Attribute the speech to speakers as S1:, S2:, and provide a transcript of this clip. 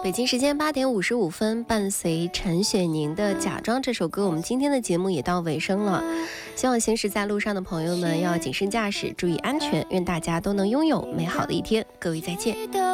S1: 北京时间8:55，伴随陈雪凝的《假装》这首歌，我们今天的节目也到尾声了。希望行驶在路上的朋友们要谨慎驾驶，注意安全，愿大家都能拥有美好的一天。各位再见。